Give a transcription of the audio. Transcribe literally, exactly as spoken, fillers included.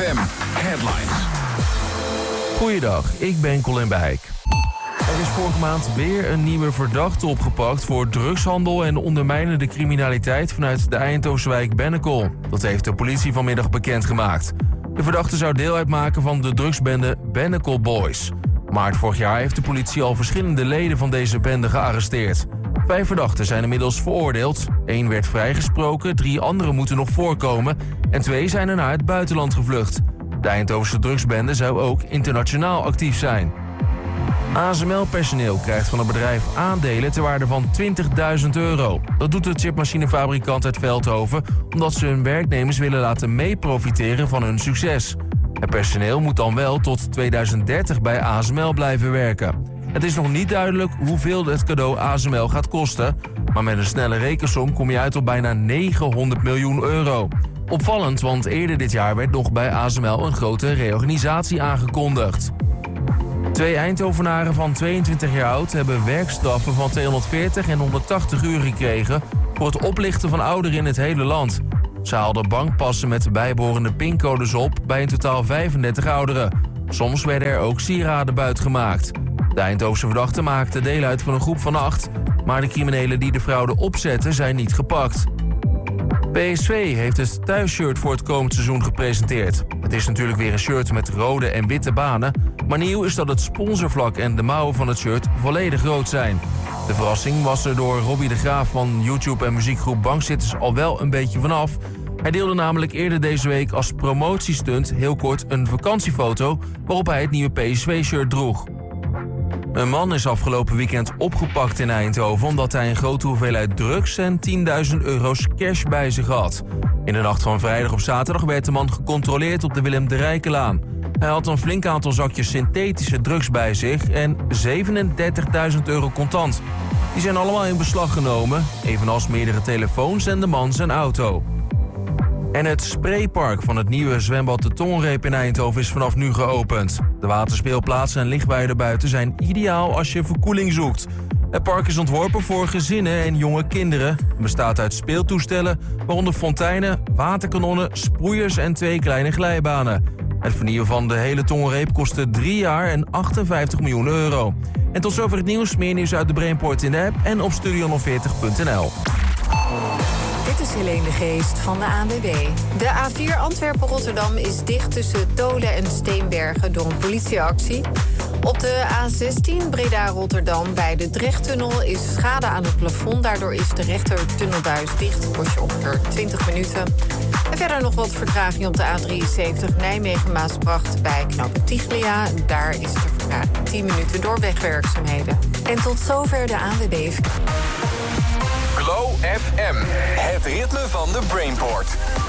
M Headlines. Goeiedag, ik ben Colin Beijk. Er is vorige maand weer een nieuwe verdachte opgepakt voor drugshandel en ondermijnende criminaliteit vanuit de Eindhovense wijk Bennekom. Dat heeft de politie vanmiddag bekendgemaakt. De verdachte zou deel uitmaken van de drugsbende Bennekom Boys. Maart vorig jaar heeft de politie al verschillende leden van deze bende gearresteerd. Vijf verdachten zijn inmiddels veroordeeld. Eén werd vrijgesproken, drie anderen moeten nog voorkomen en twee zijn er naar het buitenland gevlucht. De Eindhovense drugsbende zou ook internationaal actief zijn. A S M L-personeel krijgt van het bedrijf aandelen ter waarde van twintigduizend euro. Dat doet de chipmachinefabrikant uit Veldhoven omdat ze hun werknemers willen laten meeprofiteren van hun succes. Het personeel moet dan wel tot tweeduizend dertig bij A S M L blijven werken. Het is nog niet duidelijk hoeveel het cadeau A S M L gaat kosten, maar met een snelle rekensom kom je uit op bijna negenhonderd miljoen euro. Opvallend, want eerder dit jaar werd nog bij A S M L een grote reorganisatie aangekondigd. Twee Eindhovenaren van tweeëntwintig jaar oud hebben werkstraffen van tweehonderdveertig en honderdtachtig uur gekregen voor het oplichten van ouderen in het hele land. Ze haalden bankpassen met bijbehorende pincodes op bij in totaal vijfendertig ouderen. Soms werden er ook sieraden buitgemaakt. De Eindhovense verdachten maakten deel uit van een groep van acht, maar de criminelen die de fraude opzetten zijn niet gepakt. P S V heeft het thuisshirt voor het komend seizoen gepresenteerd. Het is natuurlijk weer een shirt met rode en witte banen, maar nieuw is dat het sponsorvlak en de mouwen van het shirt volledig rood zijn. De verrassing was er door Robbie de Graaf van YouTube en muziekgroep Bankzitters al wel een beetje vanaf. Hij deelde namelijk eerder deze week als promotiestunt heel kort een vakantiefoto waarop hij het nieuwe P S V-shirt droeg. Een man is afgelopen weekend opgepakt in Eindhoven omdat hij een grote hoeveelheid drugs en tienduizend euro's cash bij zich had. In de nacht van vrijdag op zaterdag werd de man gecontroleerd op de Willem de Rijkenlaan. Hij had een flink aantal zakjes synthetische drugs bij zich en zevenendertigduizend euro contant. Die zijn allemaal in beslag genomen, evenals meerdere telefoons en de man zijn auto. En het spraypark van het nieuwe zwembad De Tongenreep in Eindhoven is vanaf nu geopend. De waterspeelplaatsen en lichtbuien buiten zijn ideaal als je verkoeling zoekt. Het park is ontworpen voor gezinnen en jonge kinderen. Het bestaat uit speeltoestellen, waaronder fonteinen, waterkanonnen, sproeiers en twee kleine glijbanen. Het vernieuwen van de hele Tongenreep kostte drie jaar en achtenvijftig miljoen euro. En tot zover het nieuws. Meer nieuws uit de Brainport in de app en op studio honderdveertig punt n l. Dit is Helene de Geest van de A N W B. De A vier Antwerpen-Rotterdam is dicht tussen Tolen en Steenbergen door een politieactie. Op de A zestien Breda-Rotterdam bij de Drechttunnel is schade aan het plafond. Daardoor is de rechter tunnelbuis dicht. Kost je ongeveer twintig minuten. En verder nog wat vertraging op de A drieënzeventig Nijmegen-Maasbracht bij knooppunt Tiglia. Daar is de vertraging tien minuten door wegwerkzaamheden. En tot zover de A N W B. Glow F M, het ritme van de Brainport.